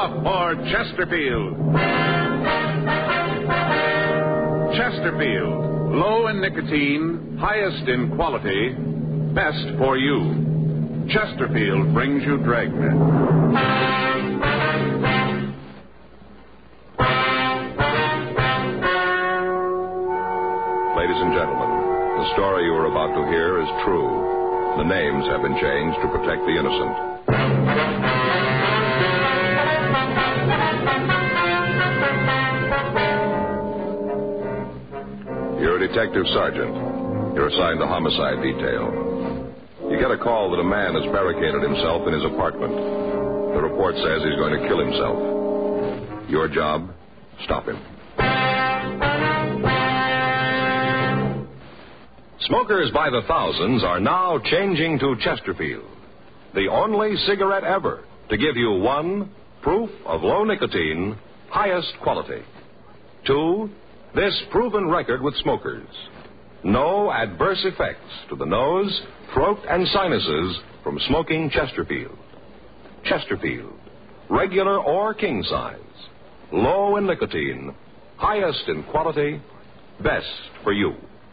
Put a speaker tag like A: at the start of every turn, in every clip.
A: up for Chesterfield. Chesterfield, low in nicotine, highest in quality, best for you. Chesterfield brings you Dragnet.
B: Ladies and gentlemen, the story you are about to hear is true. The names have been changed to protect the innocent. You're a detective sergeant. You're assigned the homicide detail. You get a call that a man has barricaded himself in his apartment. The report says he's going to kill himself. Your job, stop him. Smokers by the thousands are now changing to Chesterfield, the only cigarette ever to give you 1, proof of low nicotine, highest quality. 2, this proven record with smokers. No adverse effects to the nose, throat, and sinuses from smoking Chesterfield. Chesterfield, regular or king size, low in nicotine, highest in quality, best for you.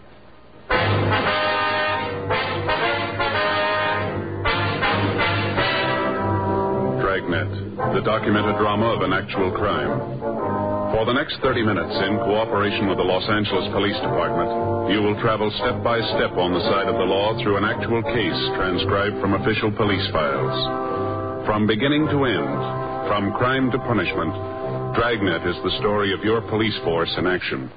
A: Dragnet, the documented drama of an actual crime. For the next 30 minutes, in cooperation with the Los Angeles Police Department, you will travel step by step on the side of the law through an actual case transcribed from official police files. From beginning to end, from crime to punishment, Dragnet is the story of your police force in action.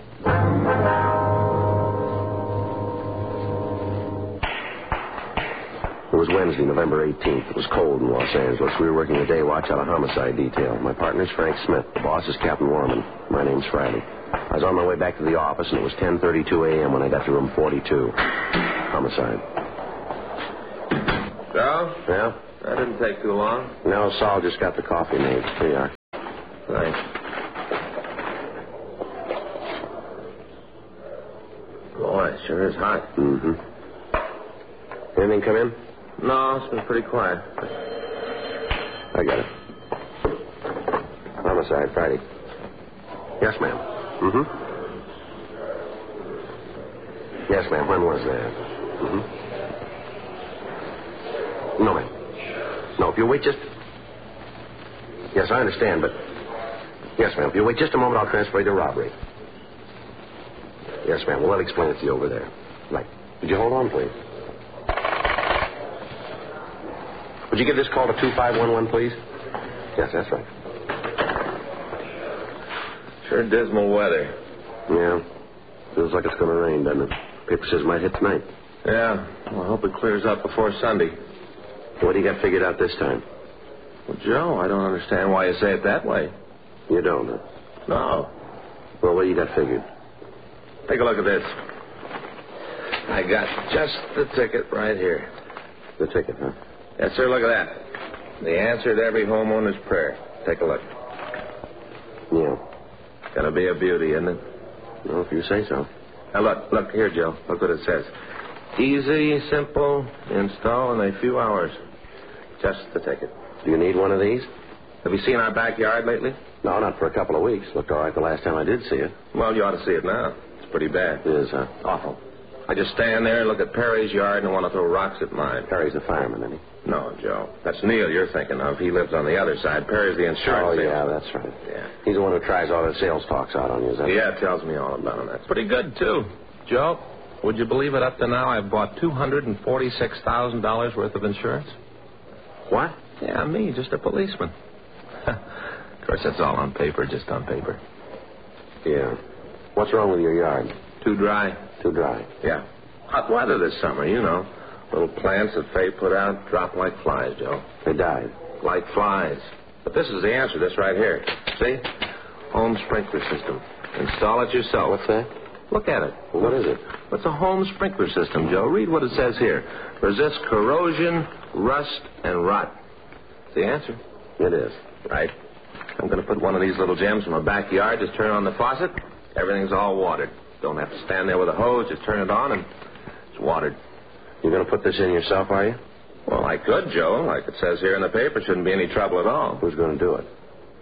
C: It was Wednesday, November 18th. It was cold in Los Angeles. We were working a day watch out of homicide detail. My partner's Frank Smith. The boss is Captain Warman. My name's Friday. I was on my way back to the office, and it was 10:32 a.m. when I got to room 42. Homicide.
D: Joe?
C: Yeah?
D: That didn't take too long.
C: No, Saul just got the coffee made. Here you are.
D: Thanks. Boy, it sure is hot.
C: Mm-hmm. Anything come in?
D: No, it's been pretty quiet.
C: I got it. Homicide, Friday. Yes, ma'am. Mm-hmm. Yes, ma'am. When was that? Mm-hmm. No, ma'am. No, if you wait just... Yes, I understand, but... Yes, ma'am. If you wait just a moment, I'll transfer you to robbery. Yes, ma'am. Well, I'll explain it to you over there. Right. Would you hold on, please? Would you give this call to 2511, please? Yes, that's right.
D: Sure dismal weather.
C: Yeah. Feels like it's going to rain, doesn't it? Paper says it might hit tonight.
D: Yeah. Well, I hope it clears up before Sunday.
C: What do you got figured out this time?
D: Well, Joe, I don't understand why you say it that way.
C: You don't, huh?
D: No.
C: Well, what do you got figured?
D: Take a look at this. I got just the ticket right here.
C: The ticket, huh?
D: Yes, sir, look at that. The answer to every homeowner's prayer. Take a look.
C: Yeah.
D: Gonna be a beauty, isn't it?
C: Well, if you say so.
D: Now, look here, Joe. Look what it says. Easy, simple, install in a few hours. Just the ticket.
C: Do you need one of these?
D: Have you seen our backyard lately?
C: No, not for a couple of weeks. Looked all right the last time I did see it.
D: Well, you ought to see it now. It's pretty bad.
C: It is, huh?
D: Awful. I just stand there and look at Perry's yard and want to throw rocks at mine.
C: Perry's the fireman, isn't he?
D: No, Joe. That's Neil you're thinking of. He lives on the other side. Perry's the insurance
C: Oh,
D: salesman.
C: yeah, that's right.
D: Yeah.
C: He's the one who tries all the sales talks out on you, is that
D: Yeah, tells me all about him. That's pretty good, too. Joe, would you believe it? Up to now, I've bought $246,000 worth of insurance.
C: What?
D: Yeah, me, just a policeman. Of course, that's all on paper, just on paper.
C: Yeah. What's wrong with your yard?
D: Too dry?
C: Too dry.
D: Yeah. Hot weather this summer, you know. Little plants that Faye put out drop like flies, Joe.
C: They died.
D: Like flies. But this is the answer, this right here. See? Home sprinkler system. Install it yourself.
C: What's that?
D: Look at it.
C: Well, what is it?
D: It's a home sprinkler system, Joe. Read what it says here. Resists corrosion, rust, and rot. It's the answer.
C: It is.
D: Right. I'm going to put one of these little gems in my backyard. Just turn on the faucet. Everything's all watered. Don't have to stand there with a hose. Just turn it on and it's watered.
C: You're going to put this in yourself, are you?
D: Well, I could, Joe. Like it says here in the paper, shouldn't be any trouble at all.
C: Who's going to do it?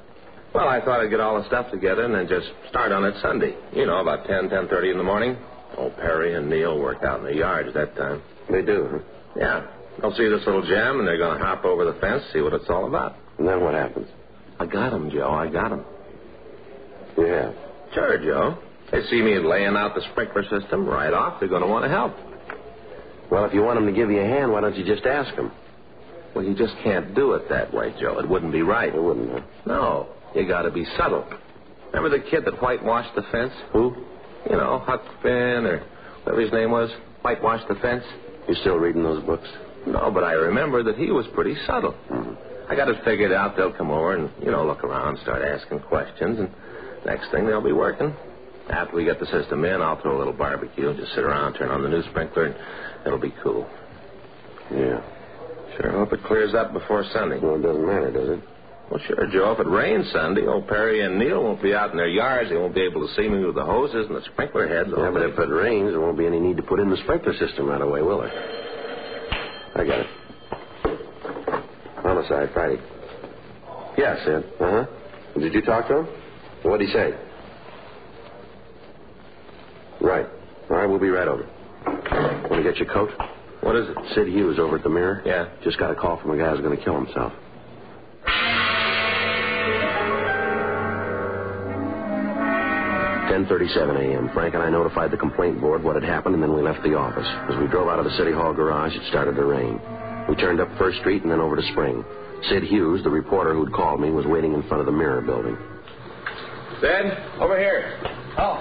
D: Well, I thought I'd get all the stuff together and then just start on it Sunday. You know, about 10:30 in the morning. Old Perry and Neil worked out in the yards that time.
C: They do, huh?
D: Yeah. They'll see this little gem, and they're going to hop over the fence, see what it's all about.
C: And then what happens?
D: I got 'em, Joe. I got 'em.
C: You have?
D: Sure, Joe. They see me laying out the sprinkler system right off. They're going to want to help.
C: Well, if you want them to give you a hand, why don't you just ask them?
D: Well, you just can't do it that way, Joe. It wouldn't be right.
C: It wouldn't, huh?
D: No. You got to be subtle. Remember the kid that whitewashed the fence?
C: Who?
D: You know, Huck Finn or whatever his name was. Whitewashed the fence.
C: You still reading those books?
D: No, but I remember that he was pretty subtle.
C: Mm-hmm.
D: I got it figured out. They'll come over and, look around, start asking questions, and next thing they'll be working. After we get the system in, I'll throw a little barbecue and just sit around, turn on the new sprinkler, and it'll be cool.
C: Yeah.
D: Sure hope it clears up before Sunday.
C: Well, it doesn't matter, does it?
D: Well, sure, Joe. If it rains Sunday, old Perry and Neil won't be out in their yards. They won't be able to see me with the hoses and the sprinkler heads.
C: Yeah, but if it rains, there won't be any need to put in the sprinkler system right away, will there? I got it. Homicide, Friday. Yeah, Sid. Uh-huh. Did you talk to him? What'd he say? Right. All right, we'll be right over. Want to get your coat?
D: What is it?
C: Sid Hughes over at the Mirror.
D: Yeah.
C: Just got a call from a guy who's going to kill himself. "10:37 a.m. Frank and I notified the complaint board what had happened, and then we left the office. As we drove out of the City Hall garage, it started to rain. We turned up First Street and then over to Spring. Sid Hughes, the reporter who'd called me, was waiting in front of the Mirror building.
D: Sid, over here.
E: Oh.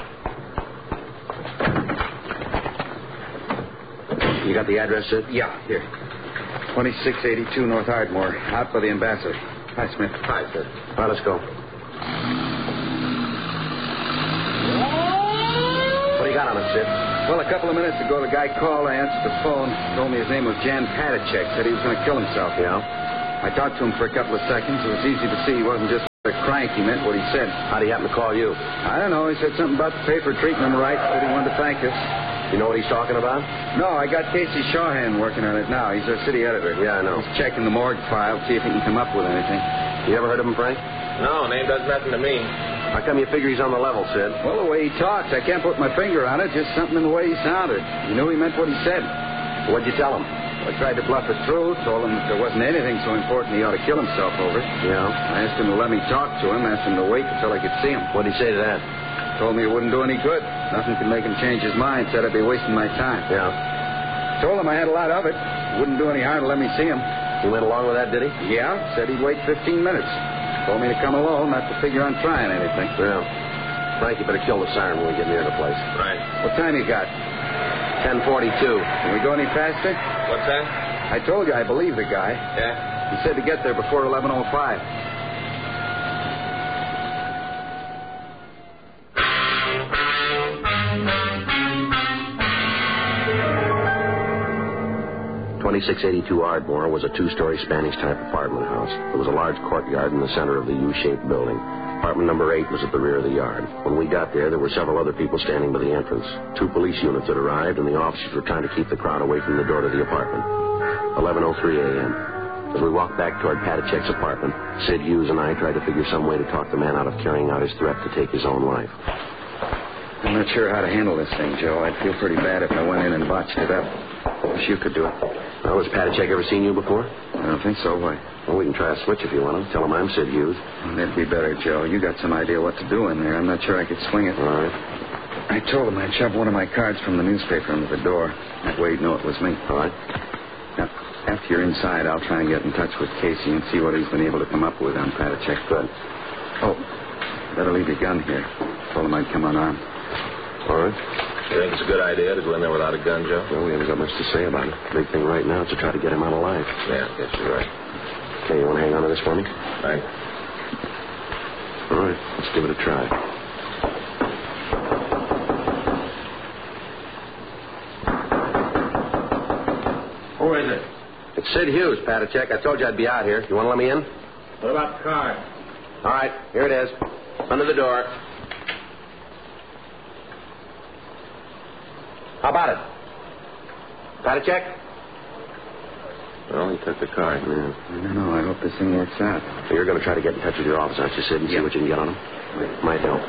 C: You got the address, Sid?
E: Yeah, here. 2682 North Ardmore, out by the Ambassador. Hi, Smith.
D: Hi, Sid.
C: All right, let's go. What do you got on it, Sid?
E: Well, a couple of minutes ago, the guy called. I answered the phone. Told me his name was Jan Patachek. Said he was going to kill himself.
C: Yeah?
E: I talked to him for a couple of seconds. It was easy to see he wasn't just a crank. He meant what he said.
C: How'd he happen to call you?
E: I don't know. He said something about the paper treating him right. Said he wanted to thank us.
C: You know what he's talking about?
E: No, I got Casey Shawhan working on it now. He's our city editor.
C: Yeah, I know.
E: He's checking the morgue file, see if he can come up with anything.
C: You ever heard of him, Frank?
D: No, name does nothing to me.
C: How come you figure he's on the level, Sid?
E: Well, the way he talks, I can't put my finger on it. Just something in the way he sounded. You knew he meant what he said.
C: What'd you tell him?
E: I tried to bluff it through, told him that there wasn't anything so important he ought to kill himself over.
C: Yeah?
E: I asked him to let me talk to him, asked him to wait until I could see him.
C: What'd he say to that?
E: Told me it wouldn't do any good. Nothing could make him change his mind. Said I'd be wasting my time.
C: Yeah.
E: Told him I had a lot of it. Wouldn't do any harm to let me see him.
C: He went along with that, did he?
E: Yeah, said he'd wait 15 minutes. Told me to come alone, not to figure on trying anything.
C: Yeah. Frank, you better kill the siren when we get near the place.
D: Right.
E: What time you got?
C: 10:42.
E: Can we go any faster?
D: What's that?
E: I told you I believe the guy.
D: Yeah?
E: He said to get there before 11:05.
C: .2682 Ardmore was a two-story Spanish-type apartment house. There was a large courtyard in the center of the U-shaped building. Apartment number 8 was at the rear of the yard. When we got there were several other people standing by the entrance. 2 police units had arrived, and the officers were trying to keep the crowd away from the door to the apartment. 11:03 a.m. As we walked back toward Patachek's apartment, Sid Hughes and I tried to figure some way to talk the man out of carrying out his threat to take his own life.
E: I'm not sure how to handle this thing, Joe. I'd feel pretty bad if I went in and botched it up. Wish you could do it.
C: Well, has Patachek ever seen you before?
E: I don't think so. Why?
C: Well, we can try a switch if you want to. Tell him I'm Sid Hughes.
E: That'd be better, Joe. You got some idea what to do in there. I'm not sure I could swing it.
C: All right.
E: I told him I'd shove one of my cards from the newspaper under the door. That way he'd know it was me.
C: All right.
E: Now, after you're inside, I'll try and get in touch with Casey and see what he's been able to come up with on Patachek.
C: Good.
E: Oh, better leave your gun here. Told him I'd come unarmed.
C: All right.
D: You think it's a good idea to go in there without a gun, Joe?
C: Well, we haven't got much to say about it. The big thing right now is to try to get him out alive.
D: Yeah, I guess you're right.
C: Okay, you want to hang on to this for me?
D: Right.
C: All right, let's give it a try.
D: Who is it?
C: It's Sid Hughes, Patachek. I told you I'd be out here. You want to let me in?
D: What about the card?
C: All right, here it is. Under the door. How about it? Patachek?
D: Well, he took the car.
C: Yeah.
E: I don't know. I hope this thing works out.
C: So you're going to try to get in touch with your office, aren't you, Sid, and see what you can get on him? Might help.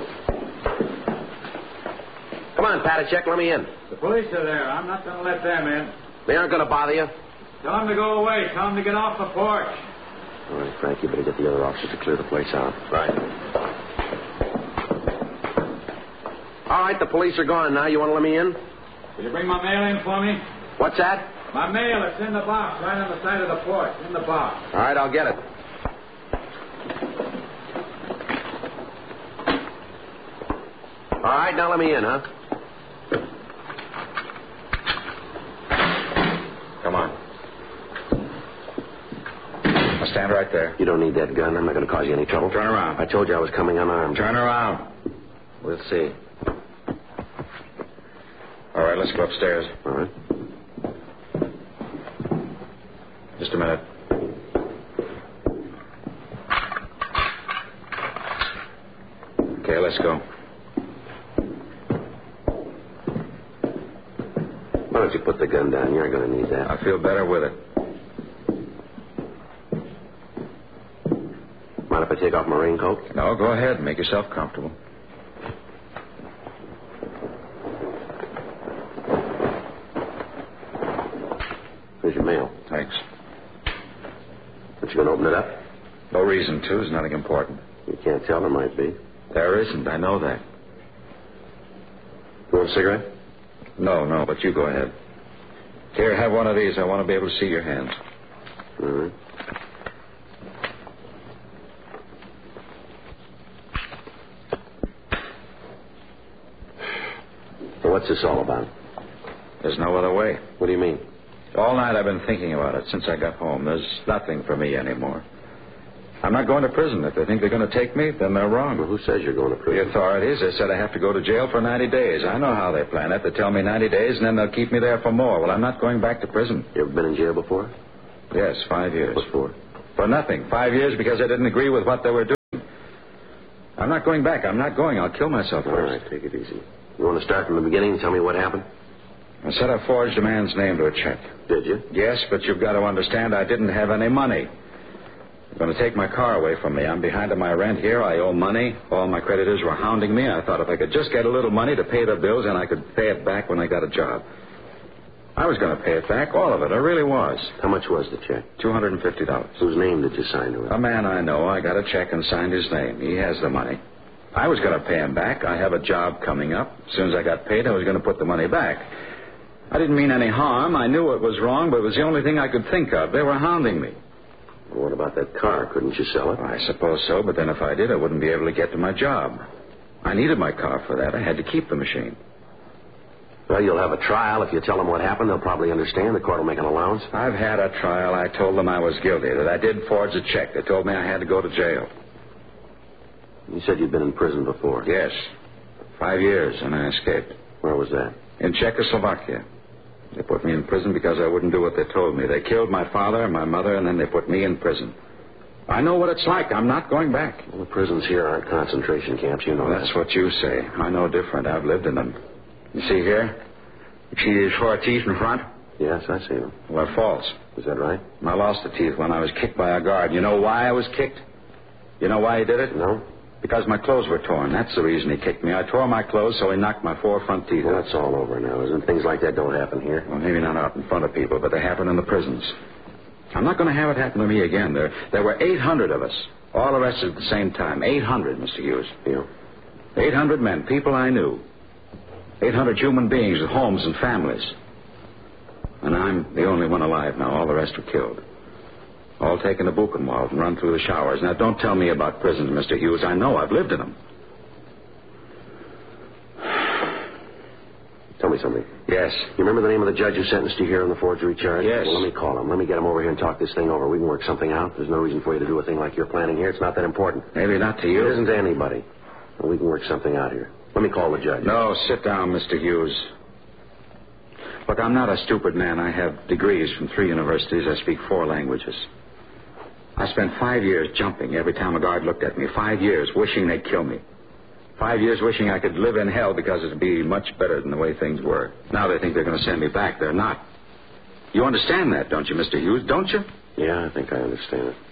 C: Come on, Patachek, let me in.
F: The police are there. I'm not going to let them in.
C: They aren't going to bother you?
F: Tell them to go away. Tell them to get off the porch.
C: All right, Frank, you better get the other officers to clear the place out.
D: Right.
C: All right, the police are gone now. You want to let me in?
F: Will you bring my mail in for me?
C: What's that?
F: My mail, it's in the box, right on the side of the porch. In the box.
C: All right, I'll get it. All right, now let me in, huh?
E: Come on. I'll stand right there.
C: You don't need that gun. I'm not going to cause you any trouble.
E: Turn around.
C: I told you I was coming unarmed.
E: Turn around. We'll see. All right, let's go upstairs.
C: All right.
E: Just a minute. Okay, let's go.
C: Why don't you put the gun down? You're going to need that.
E: I feel better with it.
C: Mind if I take off my raincoat?
E: No, go ahead. Make yourself comfortable.
C: Here's your mail.
E: Thanks.
C: But you going to open it up?
E: No reason to. There's nothing important.
C: You can't tell. There might be.
E: There isn't. I know that.
C: You want a cigarette?
E: No, but you go ahead. Here, have one of these. I want to be able to see your hands.
C: All right. So what's this all about?
E: There's no other way.
C: What do you mean?
E: All night I've been thinking about it since I got home. There's nothing for me anymore. I'm not going to prison. If they think they're going to take me, then they're wrong.
C: Well, who says you're going to
E: The
C: prison?
E: authorities, they said I have to go to jail for 90 days. I know how they plan it. They tell me 90 days, and then they'll keep me there for more. Well, I'm not going back to prison.
C: You ever been in jail before?
E: Yes, 5 years.
C: What for?
E: For nothing. 5 years because I didn't agree with what they were doing. I'm not going back. I'm not going. I'll kill myself
C: All
E: first.
C: right, take it easy. You want to start from the beginning and tell me what happened?
E: I said I forged a man's name to a check.
C: Did you?
E: Yes, but you've got to understand I didn't have any money. They're going to take my car away from me. I'm behind on my rent here. I owe money. All my creditors were hounding me. I thought if I could just get a little money to pay their bills, then I could pay it back when I got a job. I was going to pay it back, all of it. I really was.
C: How much was the check?
E: $250.
C: Whose name did you sign to it?
E: A man I know. I got a check and signed his name. He has the money. I was going to pay him back. I have a job coming up. As soon as I got paid, I was going to put the money back. I didn't mean any harm. I knew it was wrong, but it was the only thing I could think of. They were hounding me.
C: Well, what about that car? Couldn't you sell it?
E: I suppose so, but then if I did, I wouldn't be able to get to my job. I needed my car for that. I had to keep the machine.
C: Well, you'll have a trial. If you tell them what happened, they'll probably understand. The court will make an allowance.
E: I've had a trial. I told them I was guilty, that I did forge a check. They told me I had to go to jail.
C: You said you'd been in prison before.
E: Yes. 5 years, and I escaped.
C: Where was that?
E: In Czechoslovakia. They put me in prison because I wouldn't do what they told me. They killed my father and my mother, and then they put me in prison. I know what it's like. I'm not going back.
C: Well, the prisons here aren't concentration camps. You know
E: Well, that's what you say. I know different. I've lived in them. You see here? You see these 4 teeth in front?
C: Yes, I see them.
E: Well, they're false.
C: Is that right?
E: I lost the teeth when I was kicked by a guard. You know why I was kicked? You know why he did it?
C: No?
E: Because my clothes were torn. That's the reason he kicked me. I tore my clothes, so he knocked my 4 front teeth
C: Well,
E: out.
C: that's all over now, isn't it? Things like that don't happen here.
E: Well, maybe not out in front of people, but they happen in the prisons. I'm not going to have it happen to me again. There were 800 of us, all arrested at the same time. 800, Mr. Hughes.
C: Yeah.
E: 800 men, people I knew. 800 human beings with homes and families. And I'm the only one alive now. All the rest were killed. All taken to Buchenwald and run through the showers. Now, don't tell me about prisons, Mr. Hughes. I know. I've lived in them.
C: Tell me something.
E: Yes.
C: You remember the name of the judge who sentenced you here on the forgery charge?
E: Yes.
C: Well, let me call him. Let me get him over here and talk this thing over. We can work something out. There's no reason for you to do a thing like you're planning here. It's not that important.
E: Maybe not to
C: It
E: you.
C: isn't to anybody. Well, we can work something out here. Let me call the judge.
E: No, sit down, Mr. Hughes. Look, I'm not a stupid man. I have degrees from 3 universities. I speak 4 languages. I spent 5 years jumping every time a guard looked at me. 5 years wishing they'd kill me. 5 years wishing I could live in hell because it'd be much better than the way things were. Now they think they're going to send me back. They're not. You understand that, don't you, Mr. Hughes? Don't you?
C: Yeah, I think I understand it.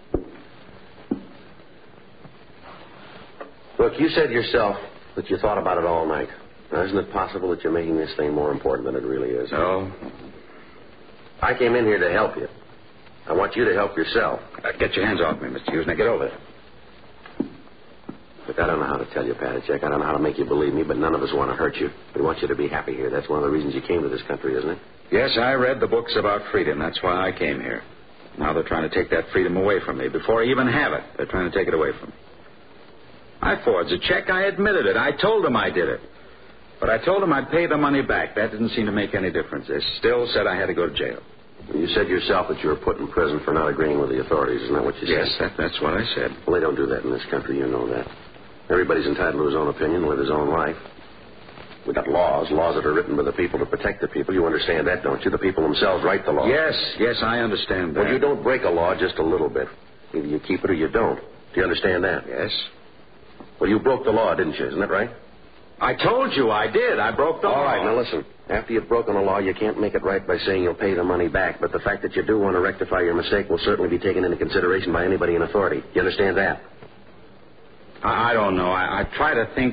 C: Look, you said yourself that you thought about it all night. Now, isn't it possible that you're making this thing more important than it really is?
E: No.
C: I came in here to help you. I want you to help yourself.
E: Get your hands off me, Mr. Hughes. Now get over it.
C: Look, I don't know how to tell you, Padachek. I don't know how to make you believe me, but none of us want to hurt you. We want you to be happy here. That's one of the reasons you came to this country, isn't it?
E: Yes, I read the books about freedom. That's why I came here. Now they're trying to take that freedom away from me. Before I even have it, they're trying to take it away from me. I forged a check. I admitted it. I told them I did it. But I told them I'd pay the money back. That didn't seem to make any difference. They still said I had to go to jail.
C: You said yourself that you were put in prison for not agreeing with the authorities. Isn't that what you said?
E: Yes, that's what I said.
C: Well, they don't do that in this country. You know that. Everybody's entitled to his own opinion, live his own life. We've got laws that are written by the people to protect the people. You understand that, don't you? The people themselves write the law.
E: Yes, I understand that.
C: Well, you don't break a law just a little bit. Either you keep it or you don't. Do you understand that?
E: Yes.
C: Well, you broke the law, didn't you? Isn't that right?
E: I told you I did. I broke the law.
C: All right, now listen. After you've broken the law, you can't make it right by saying you'll pay the money back. But the fact that you do want to rectify your mistake will certainly be taken into consideration by anybody in authority. You understand that?
E: I don't know. I try to think.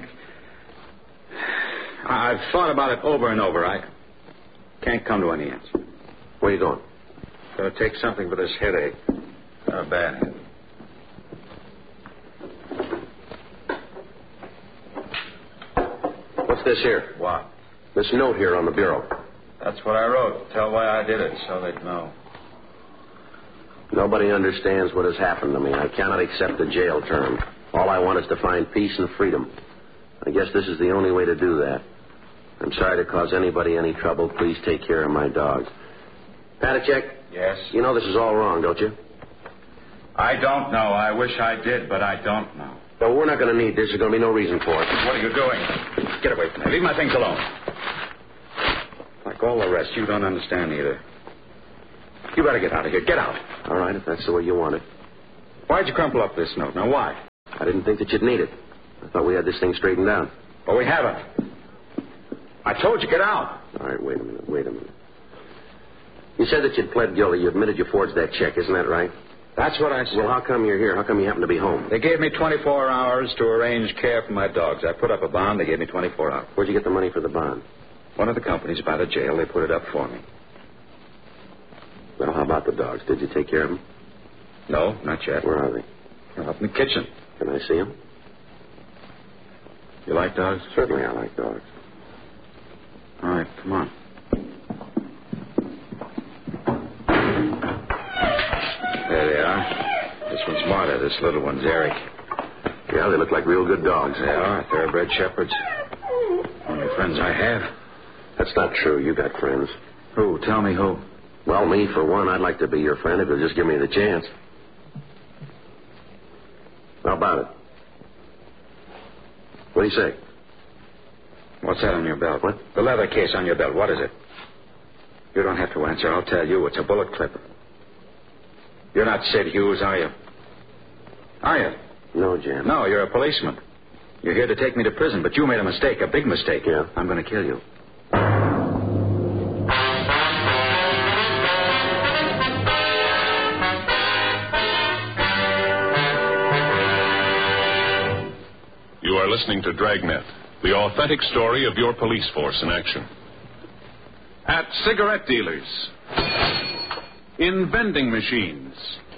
E: I've thought about it over and over. I can't come to any answer.
C: Where are you going?
E: Gotta take something for this headache. Not a bad headache.
C: What's this here?
E: What?
C: This note here on the bureau.
E: That's what I wrote. Tell why I did it, so they'd know.
C: Nobody understands what has happened to me. I cannot accept a jail term. All I want is to find peace and freedom. I guess this is the only way to do that. I'm sorry to cause anybody any trouble. Please take care of my dogs. Padachek?
E: Yes?
C: You know this is all wrong, don't you?
E: I don't know. I wish I did, but I don't know.
C: No, we're not going to need this. There's going to be no reason for it.
E: What are you doing? Get away from me. Leave my things alone. Like all the rest, you don't understand either. You better get out of here. Get out.
C: All right, if that's the way you want it.
E: Why'd you crumple up this note? Now, why?
C: I didn't think that you'd need it. I thought we had this thing straightened out.
E: Well, we haven't. I told you, get out.
C: All right, wait a minute. You said that you'd pled guilty. You admitted you forged that check. Isn't that right?
E: That's what I said.
C: Well, how come you're here? How come you happen to be home?
E: They gave me 24 hours to arrange care for my dogs. I put up a bond. They gave me 24 hours.
C: Where'd you get the money for the bond?
E: One of the companies by the jail. They put it up for me.
C: Well, how about the dogs? Did you take care of them?
E: No, not yet.
C: Where are they?
E: They're up in the kitchen.
C: Can I see them?
E: You like dogs?
C: Certainly I like dogs.
E: All right, come on. There they are. This one's Marta. This little one's Eric.
C: Yeah, they look like real good dogs.
E: They are. Thoroughbred shepherds. Only friends I have.
C: That's not true. You got friends.
E: Who? Tell me who.
C: Well, me, for one, I'd like to be your friend if you'll just give me the chance. How about it? What do you say?
E: What's that on your belt?
C: What?
E: The leather case on your belt. What is it? You don't have to answer. I'll tell you. It's a bullet clip. You're not Sid Hughes, are you? Are you?
C: No, Jan.
E: No, you're a policeman. You're here to take me to prison, but you made a mistake, a big mistake.
C: Yeah?
E: I'm going to kill you.
A: You are listening to Dragnet, the authentic story of your police force in action. At cigarette dealers, in vending machines,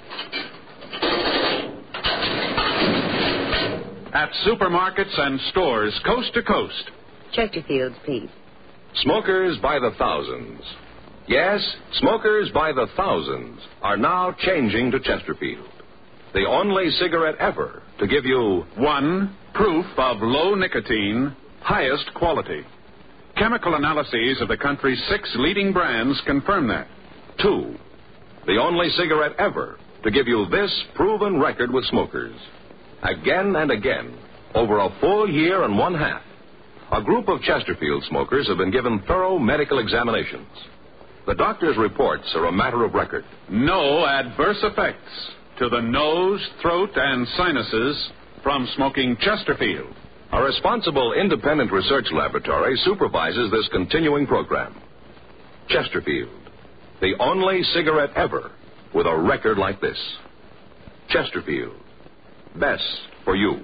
A: at supermarkets and stores coast to coast.
G: Chesterfield's, please.
B: Smokers by the thousands. Yes, smokers by the thousands are now changing to Chesterfield, the only cigarette ever to give you
A: One, proof of low nicotine, highest quality. Chemical analyses of the country's 6 leading brands confirm that.
B: 2, the only cigarette ever to give you this proven record with smokers. Again and again, over a full year and one half, a group of Chesterfield smokers have been given thorough medical examinations. The doctor's reports are a matter of record.
A: No adverse effects to the nose, throat, and sinuses from smoking Chesterfield.
B: A responsible independent research laboratory supervises this continuing program. Chesterfield, The only cigarette ever with a record like this. Chesterfield. Best for you.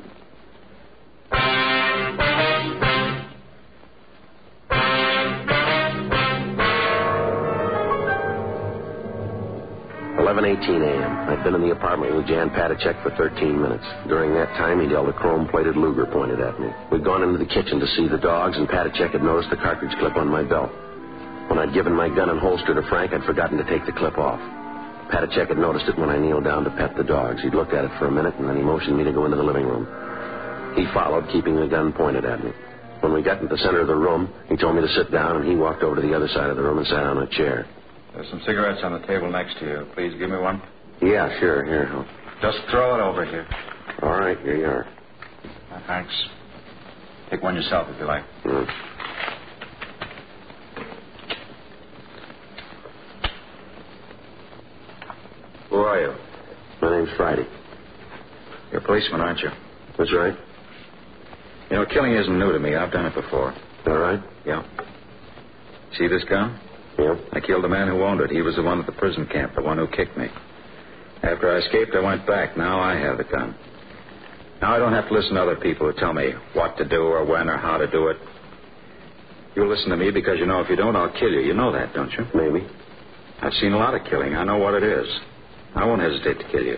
C: 11:18 a.m. I'd been in the apartment with Jan Patacek for 13 minutes. During that time, he'd held a chrome-plated Luger pointed at me. We'd gone into the kitchen to see the dogs, and Patacek had noticed the cartridge clip on my belt. When I'd given my gun and holster to Frank, I'd forgotten to take the clip off. Patacek had noticed it when I kneeled down to pet the dogs. He'd looked at it for a minute, and then he motioned me to go into the living room. He followed, keeping the gun pointed at me. When we got into the center of the room, he told me to sit down, and he walked over to the other side of the room and sat on a chair.
E: There's some cigarettes on the table next to you. Please give me one.
C: Yeah, sure. Here.
E: Just throw it over here.
C: All right, here you are.
E: Thanks. Take one yourself if you like. Who are you?
C: My name's Friday.
E: You're a policeman, aren't you?
C: That's right.
E: You know, killing isn't new to me. I've done it before.
C: All right?
E: Yeah. See this gun?
C: Yeah.
E: I killed the man who owned it. He was the one at the prison camp, the one who kicked me. After I escaped, I went back. Now I have the gun. Now I don't have to listen to other people who tell me what to do or when or how to do it. You'll listen to me because you know if you don't, I'll kill you. You know that, don't you?
C: Maybe.
E: I've seen a lot of killing. I know what it is. I won't hesitate to kill you.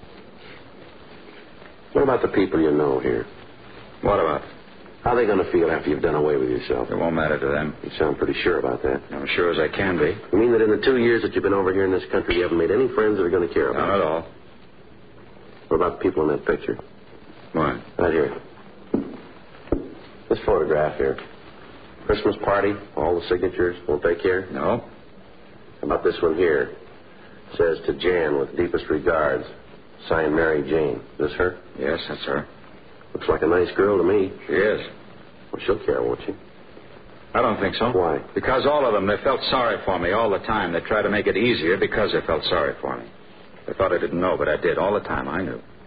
C: What about the people you know here?
E: What about?
C: How are they going to feel after you've done away with yourself?
E: It won't matter to them.
C: You sound pretty sure about that.
E: I'm sure as I can be.
C: You mean that in the 2 years that you've been over here in this country, you haven't made any friends that are going to care about
E: Not at all.
C: What about the people in that picture?
E: What?
C: Right here. This photograph here. Christmas party, all the signatures. Won't they care?
E: No.
C: How about this one here? It says, to Jan, with deepest regards. Signed, Mary Jane. Is this her?
E: Yes, that's her.
C: Looks like a nice girl to me.
E: She is.
C: Well, she'll care, won't she?
E: I don't think so.
C: Why?
E: Because all of them, they felt sorry for me all the time. They tried to make it easier because they felt sorry for me. They thought I didn't know, but I did all the time. I knew.